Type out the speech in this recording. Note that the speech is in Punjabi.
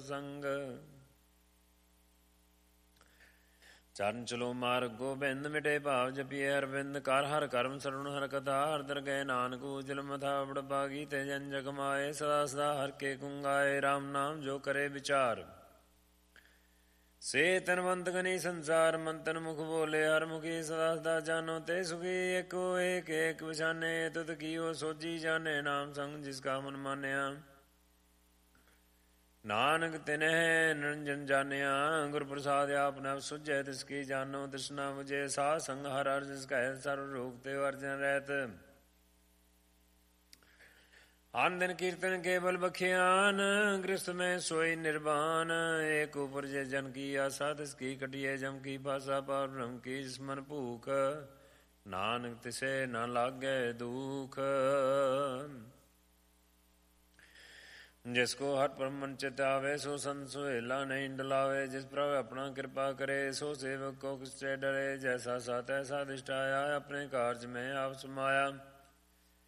ਸੰਗ। ਚਰਨ ਚਲੋ ਮਾਰਗ ਗੋਬਿੰਦ, ਮਿਟੇ ਭਾਵ ਜਪੀਏ ਅਰਵਿੰਦ। ਕਰ ਹਰ ਕਰਮ ਸਰਵਣ ਹਰ ਕਥਾ, ਹਰ ਦਰਗਹਿ ਨਾਨਕ ਉਜਲ ਮਥਾ। ਬੜ ਭਾਗੀ ਤੇ ਜਨ ਜਗ ਮਾਏ, ਸਦਾ ਸਦਾ ਹਰ ਕੇ ਗੁੰਗਾਏ। ਰਾਮ ਨਾਮ ਜੋ ਕਰੇ ਵਿਚਾਰ, ਸੇ ਤਨਵੰਤ ਗਨੀ ਸੰਸਾਰ। ਮੰਤਨ ਮੁਖ ਬੋਲੇ ਹਰ ਮੁਖੀ, ਸਦਾ ਸਦਾ ਜਾਨੋ ਤੇ ਸੁਖੀ। ਏਕੋ ਏਕ ਏਕ ਪਛਾਨੇ, ਤੁਧ ਕੀਓ ਸੋਝੀ ਜਾਣੇ। ਨਾਮ ਸੰਗ ਜਿਸ ਕਾ ਮਨ ਮਾਨਿਆ, ਨਾਨਕ ਤਿਨਹਿ ਨਿਰੰਜਨ ਜਾਣਿਆ। ਗੁਰ ਪ੍ਰਸਾਦਿ ਆਪ ਨਵ ਸੁਝੈ, ਤਿਸ ਕੀ ਜਾਨੋ ਤ੍ਰਿਸ਼ਨਾ ਮੁਝੇ। ਸਾਧ ਸੰਗ ਹਰ ਹਰਿ ਜਿਸ ਕਹੈ, ਸਰਬ ਰੋਗ ਤੇ ਵਰਜਨ ਰਹਿਤ। ਆਨ ਦਿਨ ਕੀਰਤਨ ਕੇਵਲ ਬਖਿਆਨ, ਗ੍ਰਸਤ ਮੈਂ ਸੋਈ ਨਿਰਵਾਨ। ਏਕ ਉਪਰਜੈ ਜਨ ਕੀ ਆਸਾ, ਤਿਸ ਕੀ ਕਟਿਐ ਜਮ ਕੀ ਪਾਸਾ। ਪਾਰ ਬ੍ਰਹਮ ਕੀ ਜਿਸ ਮਨ ਭੂਖ, ਨਾਨਕ ਤਿਸੈ ਨਾ ਲਾਗੈ ਦੂਖ। ਜਿਸ ਕੋ ਹਰਿ ਪਰਮ ਮਨ ਚਿਤ ਆਵੇ, ਸੋ ਸੰਤ ਸੁਹੇਲਾ ਨਹੀਂ ਡੁਲਾਵੇ। ਜਿਸ ਪ੍ਰਭ ਆਪਣਾ ਕਿਰਪਾ ਕਰੇ, ਸੋ ਸੇਵਕ ਕੋ ਕਿਸ ਤੇ ਡਰੇ। ਜੈਸਾ ਸਾ ਤੈਸਾ ਅਧਿਸ਼ਟਾਇਆ, ਆਪਣੇ ਕਾਰਜ ਮੈਂ ਆਪ ਸਮਾਇਆ।